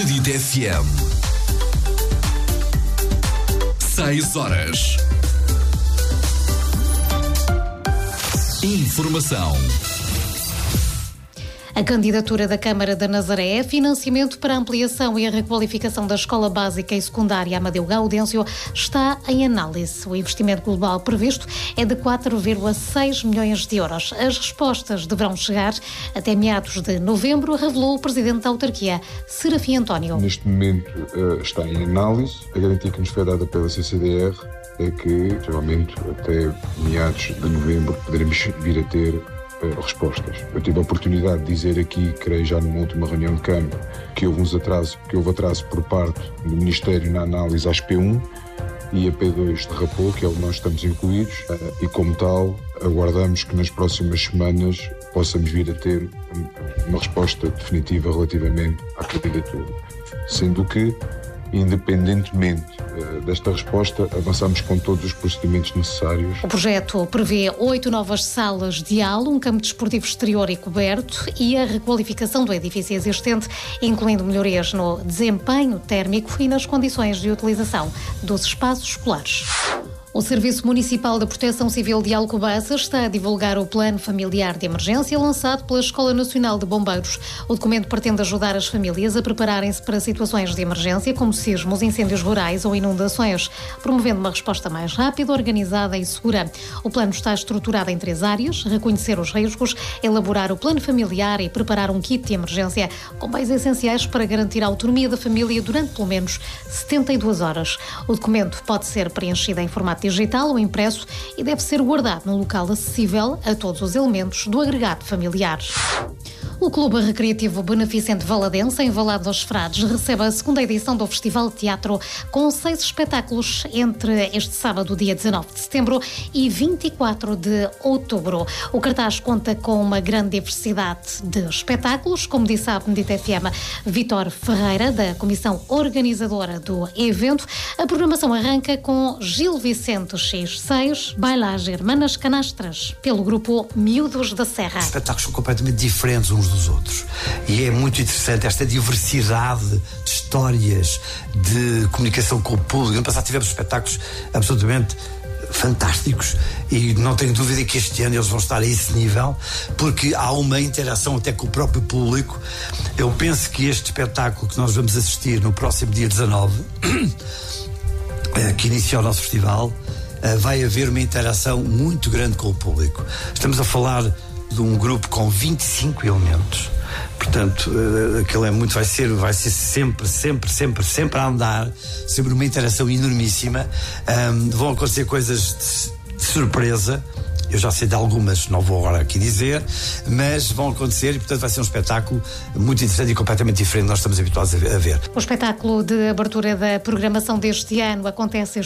Benedito FM. 6 horas. Informação. A candidatura da Câmara da Nazaré é financiamento para a ampliação e a requalificação da Escola Básica e Secundária Amadeu Gaudêncio está em análise. O investimento global previsto é de 4,6 milhões de euros. As respostas deverão chegar até meados de novembro, revelou o Presidente da Autarquia, Serafim António. Neste momento está em análise. A garantia que nos foi dada pela CCDR é que, provavelmente, até meados de novembro poderemos vir a ter respostas. Eu tive a oportunidade de dizer aqui, creio já numa última reunião de Câmara, que houve atraso por parte do Ministério na análise às P1 e a P2 derrapou, que é onde nós estamos incluídos, e como tal, aguardamos que nas próximas semanas possamos vir a ter uma resposta definitiva relativamente à candidatura. Sendo que, independentemente desta resposta, avançamos com todos os procedimentos necessários. O projeto prevê 8 novas salas de aula, um campo desportivo exterior e coberto e a requalificação do edifício existente, incluindo melhorias no desempenho térmico e nas condições de utilização dos espaços escolares. O Serviço Municipal de Proteção Civil de Alcobaça está a divulgar o Plano Familiar de Emergência lançado pela Escola Nacional de Bombeiros. O documento pretende ajudar as famílias a prepararem-se para situações de emergência, como sismos, incêndios rurais ou inundações, promovendo uma resposta mais rápida, organizada e segura. O plano está estruturado em 3 áreas: reconhecer os riscos, elaborar o plano familiar e preparar um kit de emergência com bens essenciais para garantir a autonomia da família durante pelo menos 72 horas. O documento pode ser preenchido em formato digital ou impresso e deve ser guardado num local acessível a todos os elementos do agregado familiar. O Clube Recreativo Beneficente Valadense, em Valado dos Frades, recebe a 2ª edição do Festival de Teatro com 6 espetáculos entre este sábado, dia 19 de setembro, e 24 de outubro. O cartaz conta com uma grande diversidade de espetáculos, como disse a Benedito FM Vítor Ferreira, da comissão organizadora do evento. A programação arranca com Gil Vicente X6, Bailas Hermanas Canastras, pelo grupo Miúdos da Serra. Os espetáculos são completamente diferentes uns dos outros. E é muito interessante esta diversidade de histórias, de comunicação com o público. No passado tivemos espetáculos absolutamente fantásticos e não tenho dúvida que este ano eles vão estar a esse nível, porque há uma interação até com o próprio público. Eu penso que este espetáculo que nós vamos assistir no próximo dia 19, que inicia o nosso festival, vai haver uma interação muito grande com o público. Estamos a falar de um grupo com 25 elementos. Portanto, aquilo é muito, vai ser sempre a andar, sempre uma interação enormíssima. Vão acontecer coisas de surpresa. Eu já sei de algumas, não vou agora aqui dizer, mas vão acontecer e, portanto, vai ser um espetáculo muito interessante e completamente diferente do que nós estamos habituados a ver. O espetáculo de abertura da programação deste ano acontece